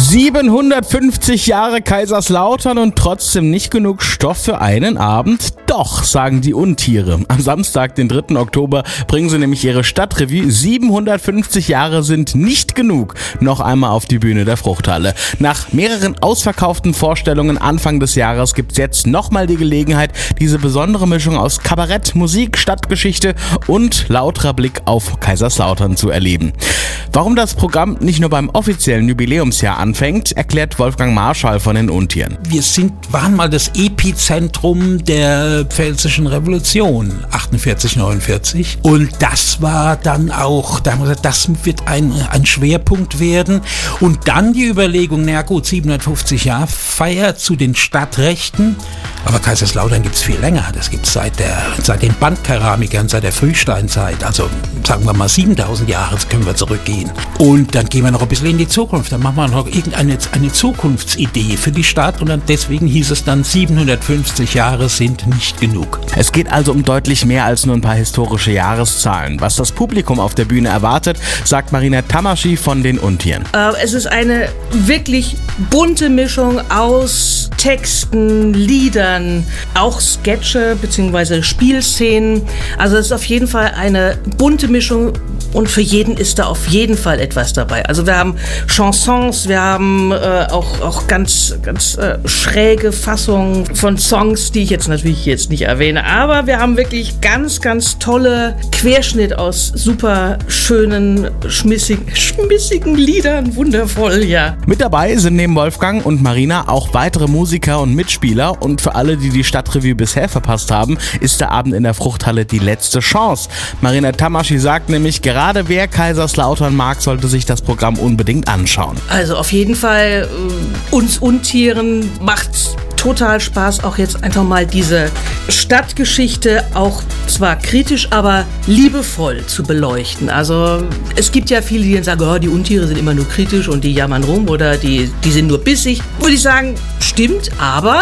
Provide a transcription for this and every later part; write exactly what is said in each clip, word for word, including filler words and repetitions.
siebenhundertfünfzig Jahre Kaiserslautern und trotzdem nicht genug Stoff für einen Abend? Doch, sagen die Untiere. Am Samstag, den dritten Oktober, bringen sie nämlich ihre Stadtrevue siebenhundertfünfzig Jahre sind nicht genug noch einmal auf die Bühne der Fruchthalle. Nach mehreren ausverkauften Vorstellungen Anfang des Jahres gibt's jetzt nochmal die Gelegenheit, diese besondere Mischung aus Kabarett, Musik, Stadtgeschichte und lauterer Blick auf Kaiserslautern zu erleben. Warum das Programm nicht nur beim offiziellen Jubiläumsjahr anfängt, erklärt Wolfgang Marschall von den Untieren. Wir sind, waren mal das Epizentrum der Pfälzischen Revolution, achtundvierzig, neunundvierzig. Und das war dann auch, da haben wir gesagt, das wird ein, ein Schwerpunkt werden. Und dann die Überlegung, na gut, siebenhundertfünfzig Jahre Feier zu den Stadtrechten. Aber Kaiserslautern gibt es viel länger. Das gibt es seit, der, seit den Bandkeramikern, seit der Frühsteinzeit. Also sagen wir mal siebentausend Jahre können wir zurückgehen. Und dann gehen wir noch ein bisschen in die Zukunft. Dann machen wir noch irgendeine eine Zukunftsidee für die Stadt. Und dann deswegen hieß es dann, siebenhundertfünfzig Jahre sind nicht genug. Es geht also um deutlich mehr als nur ein paar historische Jahreszahlen. Was das Publikum auf der Bühne erwartet, sagt Marina Tamaschi von den Untieren. Äh, es ist eine wirklich bunte Mischung aus Texten, Liedern, auch Sketche bzw. Spielszenen. Also es ist auf jeden Fall eine bunte Mischung und für jeden ist da auf jeden Fall etwas dabei. Also wir haben Chansons, wir haben äh, auch, auch ganz, ganz äh, schräge Fassungen von Songs, die ich jetzt natürlich jetzt nicht erwähne, aber wir haben wirklich ganz, ganz tolle Querschnitt aus super schönen, schmissigen, schmissigen Liedern. Wundervoll, ja. Mit dabei sind neben Wolfgang und Marina auch weitere Musiker und Mitspieler und für alle, die die Stadtrevue bisher verpasst haben, ist der Abend in der Fruchthalle die letzte Chance. Marina Tamaschi sagt nämlich, gerade wer Kaiserslautern mag, sollte sich das Programm unbedingt anschauen. Also auf jeden Fall, äh, uns Untieren macht's total Spaß, auch jetzt einfach mal diese Stadtgeschichte auch zwar kritisch, aber liebevoll zu beleuchten. Also es gibt ja viele, die dann sagen, oh, die Untiere sind immer nur kritisch und die jammern rum oder die, die sind nur bissig. Würde ich sagen, stimmt, aber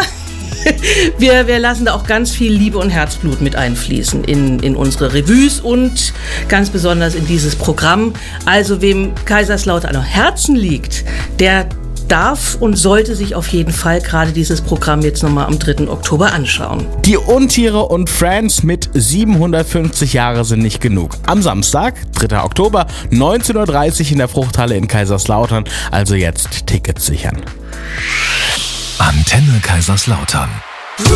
wir, wir lassen da auch ganz viel Liebe und Herzblut mit einfließen in, in unsere Revues und ganz besonders in dieses Programm. Also wem Kaiserslautern am Herzen liegt, der darf und sollte sich auf jeden Fall gerade dieses Programm jetzt nochmal am dritten Oktober anschauen. Die Untiere und Friends mit siebenhundertfünfzig Jahre sind nicht genug. Am Samstag, dritten Oktober, neunzehn Uhr dreißig in der Fruchthalle in Kaiserslautern. Also jetzt Tickets sichern. Antenne Kaiserslautern.